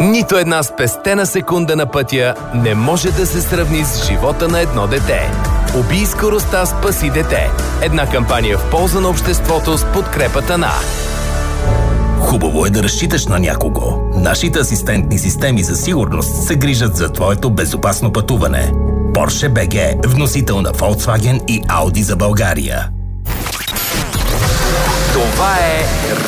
Нито една спестена секунда на пътя не може да се сравни с живота на едно дете. Убий скоростта, спаси дете. Една кампания в полза на обществото с подкрепата на... Хубаво е да разчиташ на някого. Нашите асистентни системи за сигурност се грижат за твоето безопасно пътуване. Porsche BG, вносител на Volkswagen и Audi за България. Това е